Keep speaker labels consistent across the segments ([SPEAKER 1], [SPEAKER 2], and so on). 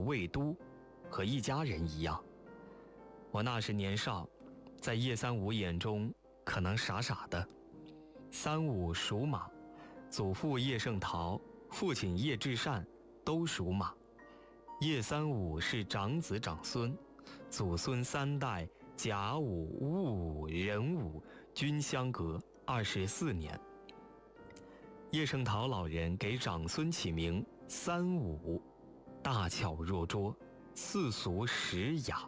[SPEAKER 1] 魏都，和一家人一样。我那时年少，在叶三五眼中可能傻傻的。三五属马，祖父叶圣陶，父亲叶至善都属马。叶三五是长子长孙，祖孙三代甲午、戊午、壬午均相隔24年。叶圣陶老人给长孙起名三五，大巧若拙，四俗实雅。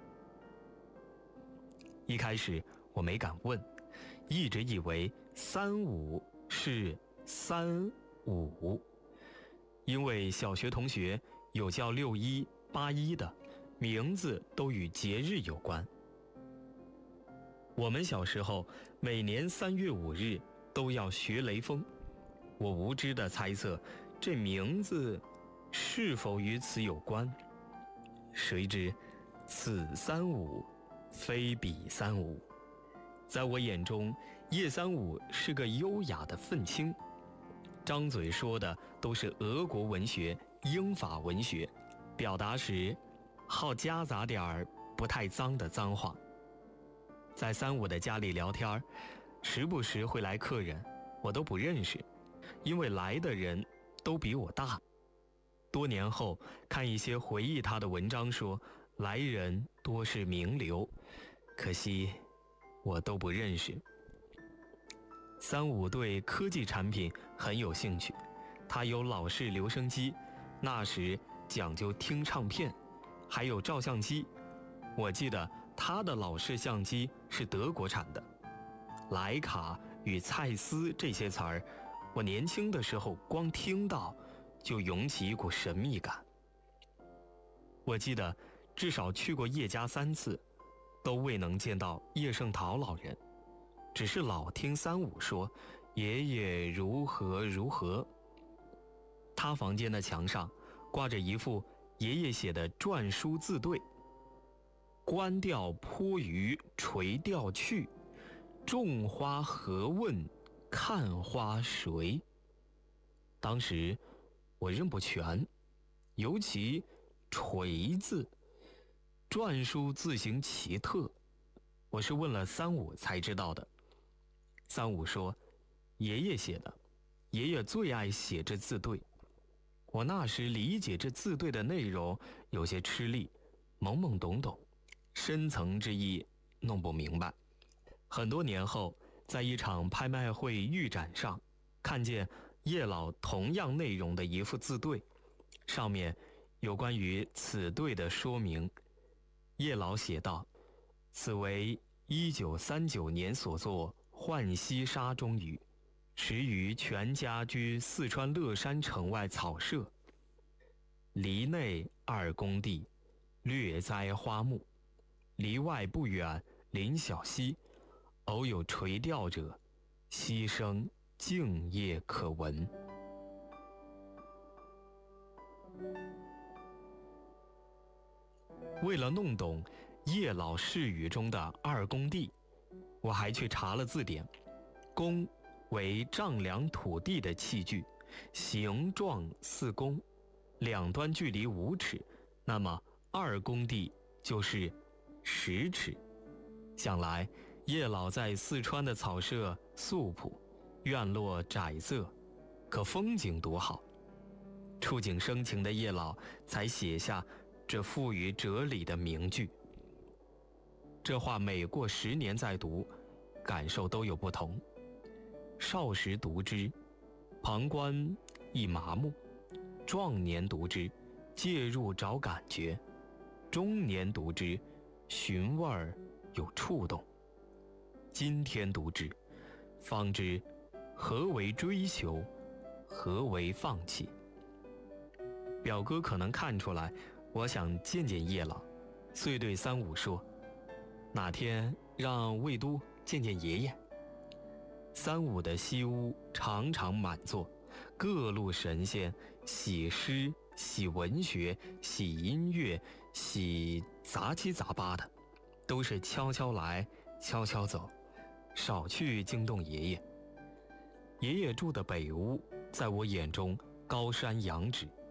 [SPEAKER 1] 一开始我没敢问，一直以为三五是三五，因为小学同学有叫6·1、8·1的，名字都与节日有关。我们小时候每年3月5日都要学雷锋，我无知地猜测这名字是否与此有关，谁知此三五非彼三五。在我眼中，叶三五是个优雅的愤青，张嘴说的都是俄国文学、英法文学，表达时好夹杂点儿不太脏的脏话。在三五的家里聊天，时不时会来客人，我都不认识，因为来的人都比我大。多年后看一些回忆他的文章说，来人多是名流，可惜我都不认识。三五对科技产品很有兴趣，他有老式留声机，那时讲究听唱片，还有照相机。我记得他的老式相机是德国产的，徕卡与蔡司这些词儿，我年轻的时候光听到就涌起一股神秘感。我记得至少去过叶家3次，都未能见到叶圣陶老人，只是老听三五说爷爷如何如何。他房间的墙上挂着一副爷爷写的篆书字对：观钓颇鱼垂钓去，种花何问看花谁。当时我认不全，尤其垂字，篆书字形奇特，我是问了三五才知道的。三五说爷爷写的，爷爷最爱写这字对。我那时理解这字对的内容有些吃力，懵懵懂懂，深层之意弄不明白。很多年后，在一场拍卖会预展上，看见叶老同样内容的一副字对，上面有关于此对的说明。叶老写道：此为1939年所作浣溪沙中语，时于全家居四川乐山城外草舍，篱内2公地，略栽花木，篱外不远临小溪，偶有垂钓者，溪声静夜可闻。为了弄懂叶老释语中的2公地，我还去查了字典。公为丈量土地的器具，形状似弓，两端距离5尺，那么2公地就是10尺。想来叶老在四川的草舍素朴，院落窄仄，可风景多好。触景生情的叶老才写下这富于哲理的名句。这话每过10年再读，感受都有不同。少时读之，旁观亦麻木；壮年读之，介入找感觉；中年读之，寻味儿有触动；今天读之，方知何为追求，何为放弃。表哥可能看出来我想见见叶老，遂对三五说：哪天让魏都见见爷爷。三五的西屋常常满座，各路神仙喜诗、喜文学、喜音乐、喜杂七杂八的，都是悄悄来悄悄走，少去惊动爷爷。爷爷住的北屋在我眼中高山仰止，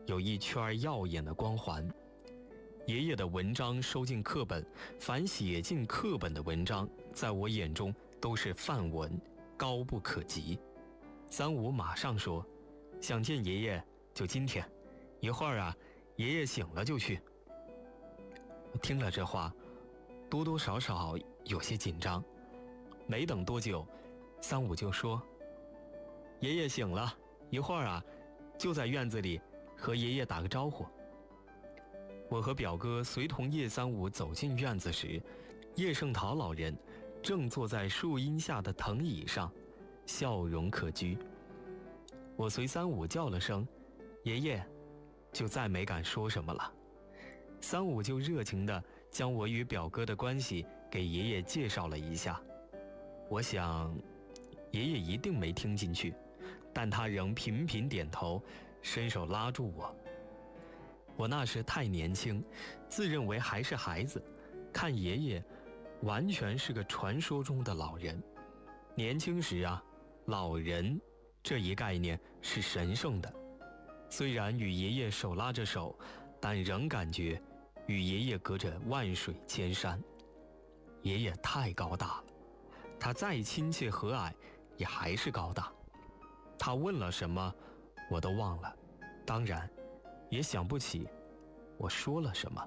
[SPEAKER 1] 有一圈耀眼的光环。爷爷的文章收进课本，凡写进课本的文章，在我眼中都是范文，高不可及。三五马上说：“想见爷爷就今天，一会儿啊，爷爷醒了就去。”听了这话，多多少少有些紧张。没等多久，三五就说：“爷爷醒了，一会儿啊，就在院子里和爷爷打个招呼。”我和表哥随同叶三五走进院子时，叶圣陶老人正坐在树荫下的藤椅上，笑容可掬。我随三五叫了声“爷爷”，就再没敢说什么了。三五就热情地将我与表哥的关系给爷爷介绍了一下。我想，爷爷一定没听进去，但他仍频频点头，伸手拉住我。我那时太年轻，自认为还是孩子，看爷爷完全是个传说中的老人。年轻时啊，老人这一概念是神圣的。虽然与爷爷手拉着手，但仍感觉与爷爷隔着万水千山。爷爷太高大了，他再亲切和蔼，也还是高大。他问了什么，我都忘了，当然也想不起我说了什么。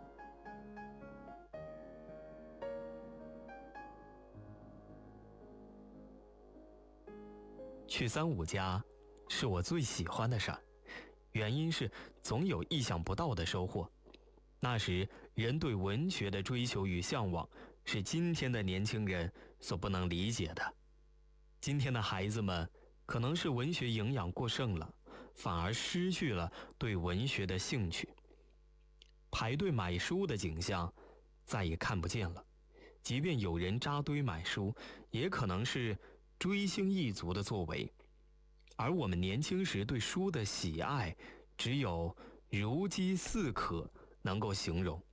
[SPEAKER 1] 去三五家是我最喜欢的事儿，原因是总有意想不到的收获。那时人对文学的追求与向往，是今天的年轻人所不能理解的。今天的孩子们可能是文学营养过剩了，反而失去了对文学的兴趣。排队买书的景象再也看不见了，即便有人扎堆买书，也可能是追星一族的作为。而我们年轻时对书的喜爱，只有如饥似渴能够形容。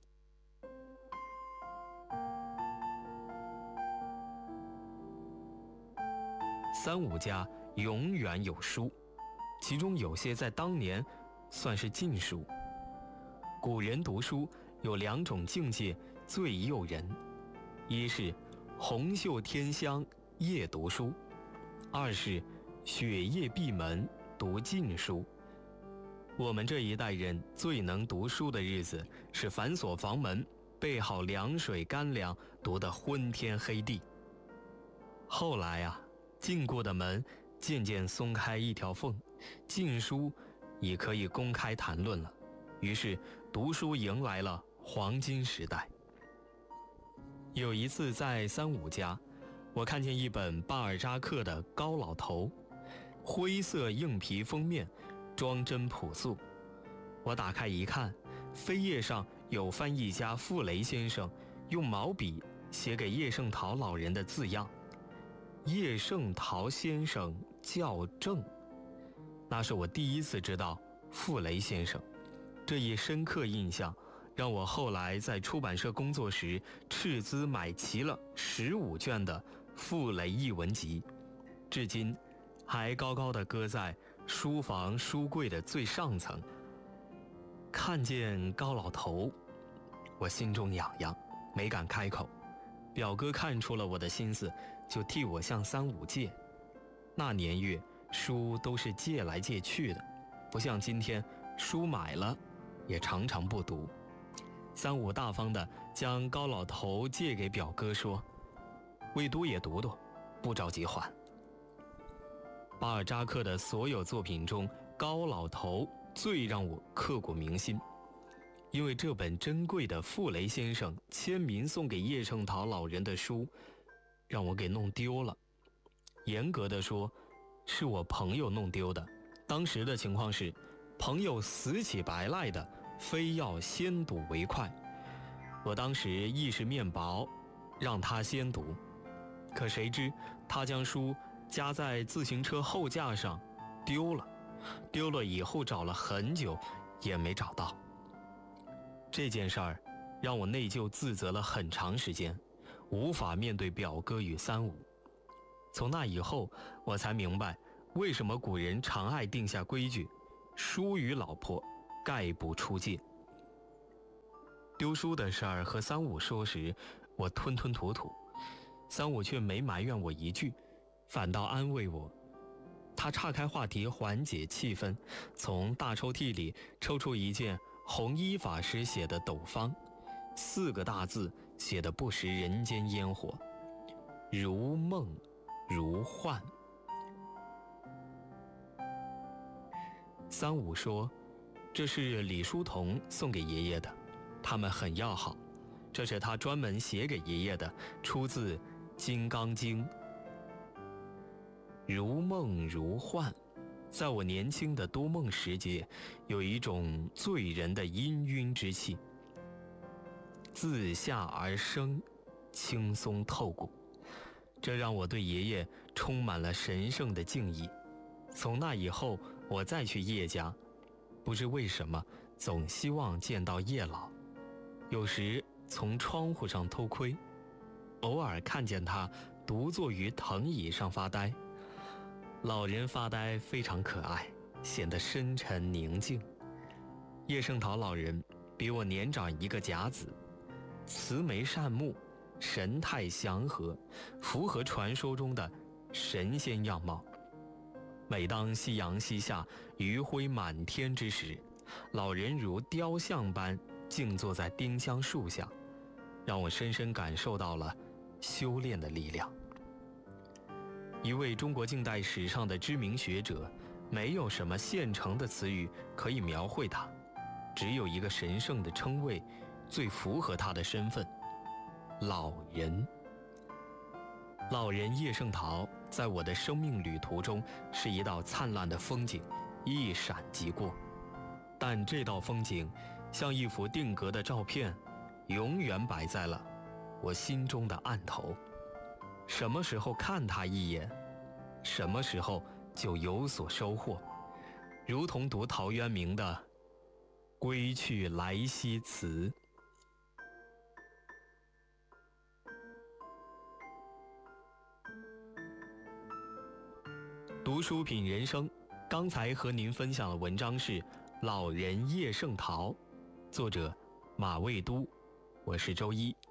[SPEAKER 1] 三五家永远有书，其中有些在当年算是禁书。古人读书有两种境界最诱人，一是红袖添香夜读书，二是雪夜闭门读禁书。我们这一代人最能读书的日子，是反锁房门，备好凉水干粮，读得昏天黑地。后来啊，禁过的门渐渐松开一条缝，禁书已可以公开谈论了，于是读书迎来了黄金时代。有一次在三五家，我看见一本巴尔扎克的《高老头》，灰色硬皮封面，装帧朴素。我打开一看，扉页上有翻译家傅雷先生用毛笔写给叶圣陶老人的字样：叶圣陶先生校正。那是我第一次知道傅雷先生，这一深刻印象让我后来在出版社工作时斥资买齐了15卷的傅雷译文集，至今还高高地搁在书房书柜的最上层。看见高老头，我心中痒痒，没敢开口。表哥看出了我的心思，就替我向三五借。那年月书都是借来借去的，不像今天书买了也常常不读。三五大方地将高老头借给表哥，说：“未读也读读，不着急还。”巴尔扎克的所有作品中，高老头最让我刻骨铭心，因为这本珍贵的傅雷先生签名送给叶圣陶老人的书，让我给弄丢了。严格的说，是我朋友弄丢的。当时的情况是，朋友死乞白赖的非要先睹为快。我当时意识面薄，让他先读，可谁知他将书夹在自行车后架上丢了。丢了以后找了很久也没找到。这件事儿让我内疚自责了很长时间，无法面对表哥与三五。从那以后，我才明白为什么古人常爱定下规矩：书与老婆概不出界。丢书的事儿和三五说时，我吞吞吐吐，三五却没埋怨我一句，反倒安慰我。他岔开话题缓解气氛，从大抽屉里抽出一件弘一法师写的斗方，4个大字写得不食人间烟火，如梦如幻。三五说，这是李叔同送给爷爷的，他们很要好，这是他专门写给爷爷的，出自《金刚经》。如梦如幻，在我年轻的多梦时节，有一种醉人的氤氲之气，自下而生，轻松透骨，这让我对爷爷充满了神圣的敬意。从那以后，我再去叶家，不知为什么总希望见到叶老，有时从窗户上偷窥，偶尔看见他独坐于藤椅上发呆。老人发呆非常可爱，显得深沉宁静。叶圣陶老人比我年长1个甲子，慈眉善目，神态祥和，符合传说中的神仙样貌。每当夕阳西下，余晖满天之时，老人如雕像般静坐在丁香树下，让我深深感受到了修炼的力量。一位中国近代史上的知名学者，没有什么现成的词语可以描绘他，只有一个神圣的称谓，最符合他的身份——老人。老人叶圣陶在我的生命旅途中是一道灿烂的风景，一闪即过。但这道风景像一幅定格的照片，永远摆在了我心中的案头。什么时候看他一眼，什么时候就有所收获，如同读陶渊明的《归去来兮辞》。读书品人生，刚才和您分享的文章是《老人叶圣陶》，作者马未都，我是周一。